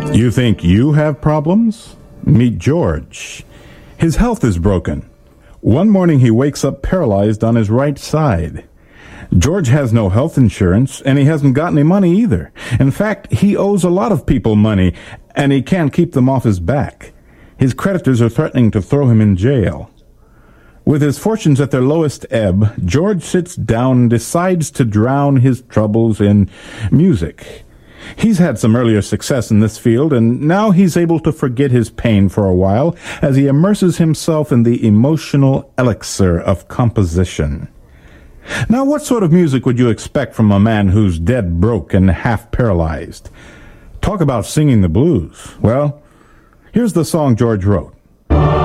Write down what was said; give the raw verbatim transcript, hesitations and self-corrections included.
You think you have problems? Meet George. His health is broken. One morning he wakes up paralyzed on his right side. George has no health insurance, and he hasn't got any money either. In fact, he owes a lot of people money, and he can't keep them off his back. His creditors are threatening to throw him in jail. With his fortunes at their lowest ebb, George sits down and decides to drown his troubles in music. He's had some earlier success in this field, and now he's able to forget his pain for a while as he immerses himself in the emotional elixir of composition. Now, what sort of music would you expect from a man who's dead broke and half paralyzed? Talk about singing the blues. Well, here's the song George wrote.